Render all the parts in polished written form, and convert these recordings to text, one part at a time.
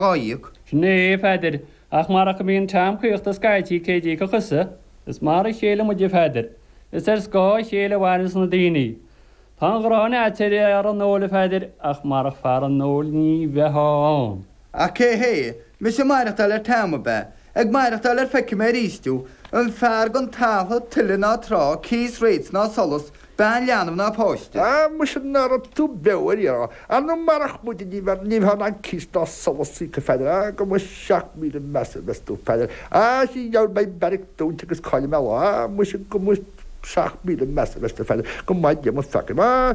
Gáíoch. Sné feidir ach mar go bíon tamcuocht a scaití cédí go chusa, is mar a chéile mu feidir. Is sá chéile bhhanas na daoine. Tá grána ateir ar an nóla feidir ach mar a fear an nóla ní bheitháin. A cé hé, mis sé maireachtal táma be, ag maireachtal feici mé rístú, an fear gan táfa tuile ná trá, cís réits ná solas, ben leanam ná póiste. Mus nar tú beir ar an marach mu níomh an cís ná solasí go feidir, go mu 7,000 meú feidir. Sí jaar bei berg dúnta agus cáile me mu go mu 7,000 meú feidir, go maid dé fecha.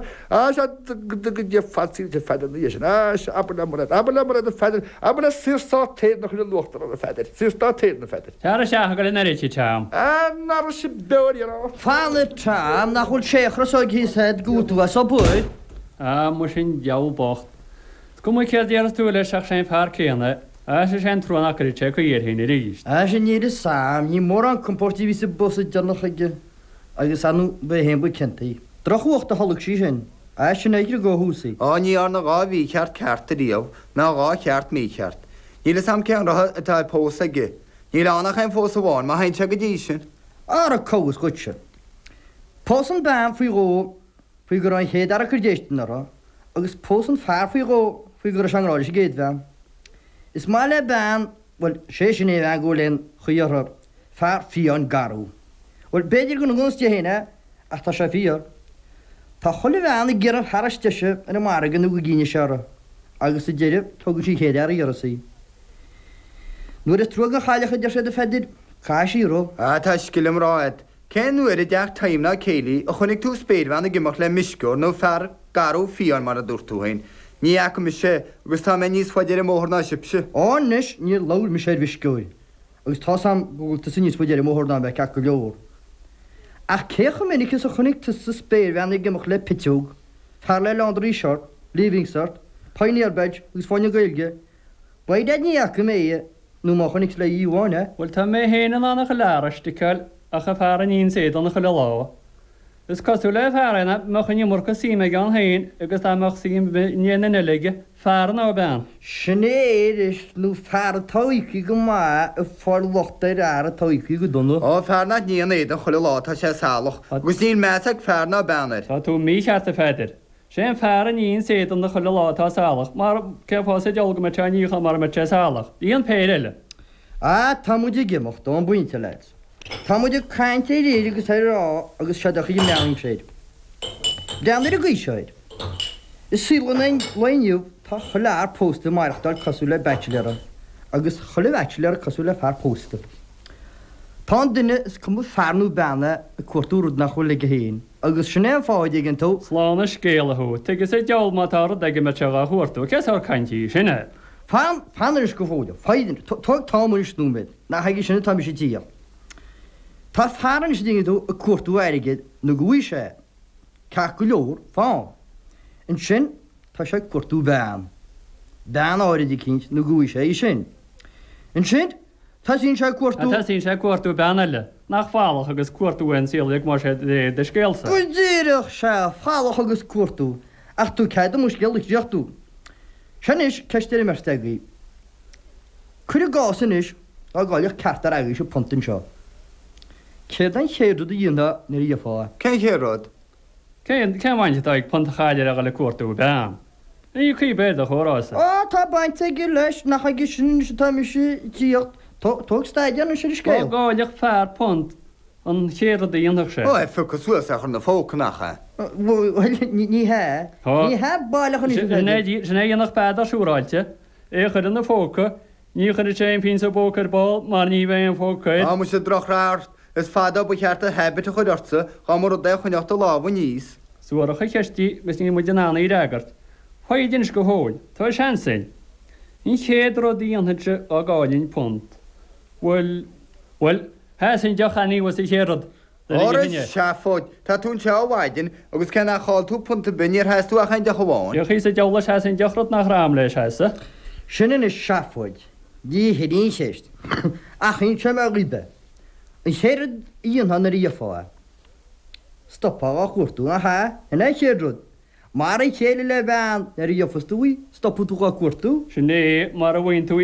dé fatíí te feidir na sin mar a feidir, a sírtá téad nach chu luchttar a feidir, sírtá téad na feidir. Tear a seacha go le naréiti team. Nar sé beir ar. Fáile tám nach chuil séchras ó híad gúta so buid. Mu sin deabbocht. Go mu céir déar tú le seach sé fear céanna, sé sé trúnachirte go dhéirhéna ríist. Sé ní is sam, ní mór an compórtí ví sa bosa dearnachaige agus anú be héimbu centaí. Drochúcht a halach sí sin, sin éidir go húsaí. Ní ar na gá bhí ceart ceart a díomh, ná gá ceart mí ceart. Níle sam cean ratha atá pósa ge. Níle annach an fósa bháin, má hain se go dí sin. Ar a cógus goitse. Pósan bam faoi ró faoi gur an chéad ar a chudéistanara, agus pósan fear faoi ró faoi gur a seanráil sé géad bheam. Is má le bam, bhfuil sé sin é bhean ggólainn chuarthar fear fion garú. Bhfuil beidir go na gúnsta héine ach tá sé fiar. Tá chola bheanna ggéar tharasteise in margan nó go gíine seara, agus a déireh tugann sí chéad ar a dhearasaí. Nuair is trúga cháilecha de sé de feidir, cáisí ró. Tá scilim ráid. Cén nuair a deach taimna céalaí a chunig tú spéadhhena gimach le miscúr nó fear garú fion mar a dúirtúhain. Ní acu mi sé, agus tá mé níos faidir móthna sibse. Ánis ní lair mi sé bhiscúil, agus tá sam bhúlta sin níos faidir móthna be ce go leor. Ach cécha minicus a chunig tu sa spéadhhena gimach le pitúg, fear le Landry Short, Livingsart, Pioneer Badge agus fáinne gailge, baid ní acu mé nó má chunig le íháine. Bhfuil tá mé héanaan annach go leiristeáil a cha fear an íon séad annach go le lá. Is cosú le fearna mo chun mórcha síime gan hain agus amach sí níana leige fear ná ben. Sinnéidir nó fear táici go má a fáil lochtair ar a táici go donna. Fearna níana éad an chola lá tá sé salach, agus níon meach fearna benir. Tá tú mí cheart a feidir. sé an fear an íon séad an na chuile látá salach, mar ceá sé deolga me teícha mar me te salach. Íon péile. Tá muidir gimocht dó an buinte leid. Tá muidir caiinte réidir agus rá agus seach í meing séid. Deanir a gcuiseid. Is sílan leiniuh tá cholear pósta marachtar cosú le bachelor agus chola bachelor cosú le fear pósta. Tá duine is cum fearnú bena a cuairtúrúd nach chuil le go héin, agus sinné fáid an tó sláánna scéalaú, tugus é deolmátá ag me teá chuirtú, ce á caiintí sinne. Fanar is go fóide, faidir tuag támú snúmid na haige sinna tá sé tí. Tá fearan is dingetú a cuairtú airigid na gúi sé, ce go leor fá. An sin tá sé cuairtú bhean. Bean áiridí cinint na gúi sé i sin. An sin tá sín sé cuairtú. Tá sín sé cuairtú beanile, nach fálaach agus cuairtúin sílaigh mar sé de scéalsa. Buidirech sé fálaach agus cuairtú, ach tú cead a muscéalach deochtú. Sin is ceistéir mar steagaí. Cuir gásan is á gáileach ceartar aige se pontin seo. Céad an chéadú a dhéana na ríomháil. Cén chéród? Cehainte ag pontaáidir a le cuairtú bean. Í chu béad a chórása. Tá bainte gur leis nach ag sin tá sé tíocht tóg staideanna sé scéil. Gáileach fear pont an chéad a dhéanaach sé. Fuchas suas a chun na fócanacha. Ní he? Ní he bailach Sinné dhéananach bed asúráilte, é chud an na fóca, ní chud sé pin sa bócar ball mar ní bhéh an fócaid. Mu sé droch ráart is fada bu cheart a hebit a chuirta chu mar d chuneocht a láha níos. Suacha cheistí gus ní mu denna í agart. Chaidin go hóil, Tá seansin. Í chéad ro díanaide a gáilinn pont. Well, he sin dechaní was i chéad. Seafóid, Tá tún teáhaidin agus cena cháil tú punta binir heú a chain de goháin. Jo chi sé deola se sin dechrot nach rám leis heasa. Sinan is seafóid, dí héín séist. Ach chin sem a ribe. An chéad íon hanna ríomháil. Stoppá a chuirtú a ha in é chéadrúd, Mar chéile le ben ar i jofastúí, stopú tú a cuatú. Sinné mar a bhain tú